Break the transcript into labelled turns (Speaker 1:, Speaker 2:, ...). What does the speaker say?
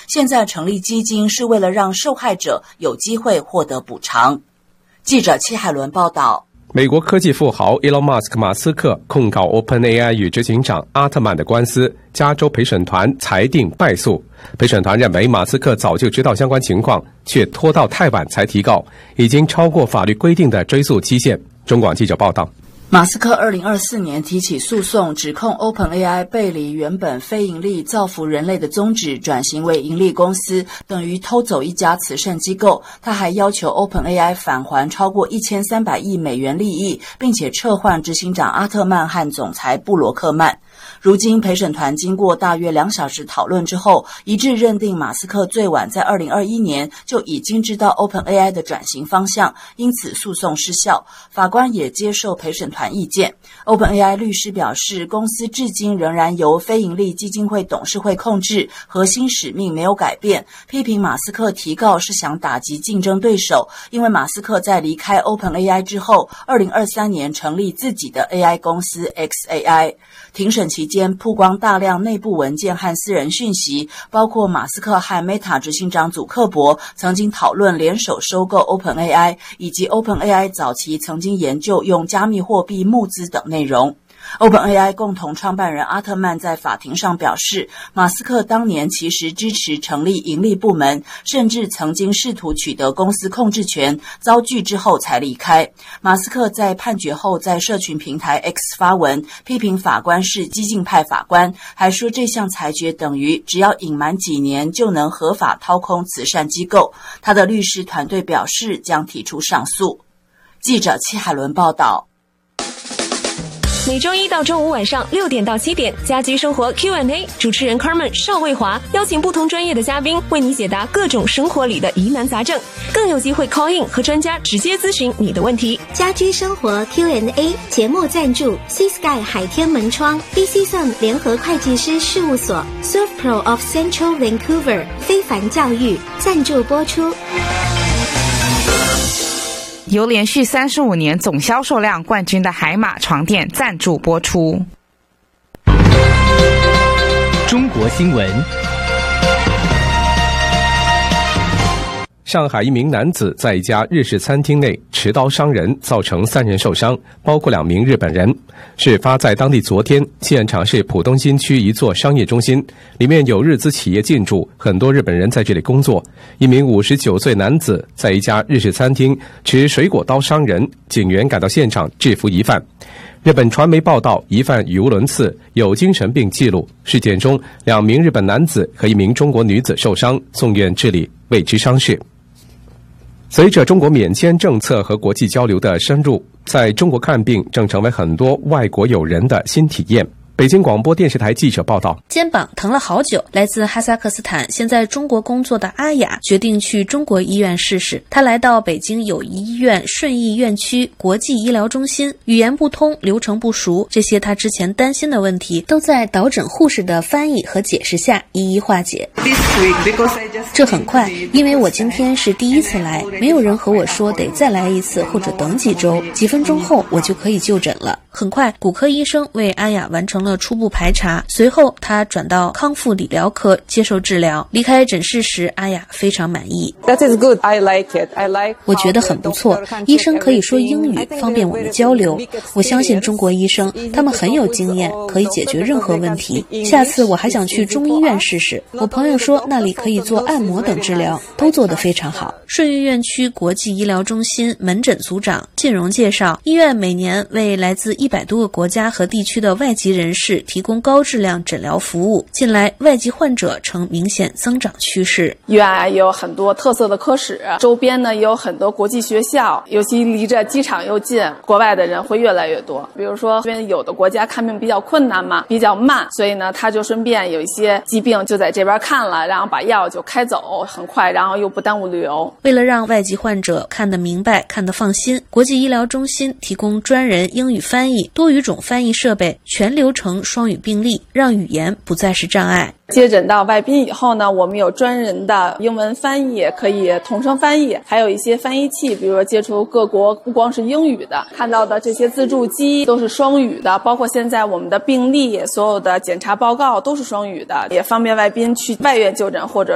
Speaker 1: 现在成立基金是为了让受害者有机会获得补偿。记者戚海伦报道。
Speaker 2: 美国科技富豪 Elon Musk 马斯克控告 OpenAI 与执行长阿特曼的官司，加州陪审团裁定败诉。陪审团认为马斯克早就知道相关情况，却拖到太晚才提告，已经超过法律规定的追诉期限。中广记者报道。
Speaker 1: 马斯克2024年提起诉讼，指控 OpenAI 背离原本非盈利造福人类的宗旨，转型为盈利公司，等于偷走一家慈善机构。他还要求 OpenAI 返还超过1300亿美元利益，并且撤换执行长阿特曼和总裁布罗克曼。如今陪审团经过大约2小时讨论之后，一致认定马斯克最晚在2021年就已经知道 OpenAI 的转型方向，因此诉讼失效。法官也接受陪审团意见。OpenAI 律师表示，公司至今仍然由非营利基金会董事会控制，核心使命没有改变，批评马斯克提告是想打击竞争对手，因为马斯克在离开 OpenAI 之后，2023年成立自己的 AI 公司 XAI。庭审期间曝光大量内部文件和私人讯息，包括马斯克和 Meta 执行长祖克伯曾经讨论联手收购 OpenAI， 以及 OpenAI 早期曾经研究用加密货币募资等内容。OpenAI 共同创办人阿特曼在法庭上表示，马斯克当年其实支持成立盈利部门，甚至曾经试图取得公司控制权，遭拒之后才离开。马斯克在判决后在社群平台 X 发文，批评法官是激进派法官，还说这项裁决等于只要隐瞒几年就能合法掏空慈善机构。他的律师团队表示将提出上诉。记者戚海伦报道。
Speaker 3: 每周一到周五晚上6点到7点，家居生活 Q&A， 主持人 Carmen 邵卫华邀请不同专业的嘉宾为你解答各种生活里的疑难杂症，更有机会 call in 和专家直接咨询你的问题。
Speaker 4: 家居生活 Q&A 节目赞助 Seasky 海天门窗 BC Sun 联合会计师事务所 SurfPro of Central Vancouver 非凡教育赞助播出。
Speaker 5: 由连续35年总销售量冠军的海马床垫赞助播出。
Speaker 6: 中国新闻。
Speaker 2: 上海一名男子在一家日式餐厅内持刀伤人，造成3人受伤，包括2名日本人。事发在当地昨天，现场是浦东新区一座商业中心，里面有日资企业进驻，很多日本人在这里工作。一名59岁男子在一家日式餐厅持水果刀伤人，警员赶到现场制服疑犯。日本传媒报道，疑犯语无伦次，有精神病记录。事件中，2名日本男子和1名中国女子受伤，送院治理，未知伤势。随着中国免签政策和国际交流的深入，在中国看病正成为很多外国友人的新体验。北京广播电视台记者报道，
Speaker 7: 肩膀疼了好久，来自哈萨克斯坦现在中国工作的阿雅决定去中国医院试试。她来到北京友谊医院顺义院区国际医疗中心，语言不通，流程不熟，这些她之前担心的问题都在导诊护士的翻译和解释下一一化解。这很快，因为我今天是第一次来，没有人和我说得再来一次或者等几周，几分钟后我就可以就诊了。很快，骨科医生为阿雅完成了初步排查，随后她转到康复理疗科接受治疗。离开诊室时，阿雅非常满意。
Speaker 8: That is good. I like it. I like.
Speaker 7: 我觉得很不错，医生可以说英语，方便我们交流。我相信中国医生，他们很有经验，可以解决任何问题。下次我还想去中医院试试。我朋友说那里可以做按摩等治疗，都做得非常好。顺义院区国际医疗中心门诊组长靳荣介绍，医院每年为来自100多个国家和地区的外籍人士提供高质量诊疗服务，近来外籍患者呈明显增长趋势。
Speaker 8: 医院也有很多特色的科室，周边呢也有很多国际学校，尤其离着机场又近，国外的人会越来越多。比如说这边有的国家看病比较困难嘛，比较慢，所以呢他就顺便有一些疾病就在这边看了，然后把药就开走，很快，然后又不耽误旅游。
Speaker 7: 为了让外籍患者看得明白看得放心，国际医疗中心提供专人英语翻译、多语种翻译设备，全流程双语并立，让语言不再是障碍。
Speaker 8: 接诊到外宾以后呢，我们有专人的英文翻译，可以同声翻译，还有一些翻译器，比如说接触各国不光是英语的，看到的这些自助机都是双语的，包括现在我们的病历，所有的检查报告都是双语的，也方便外宾去外院就诊或者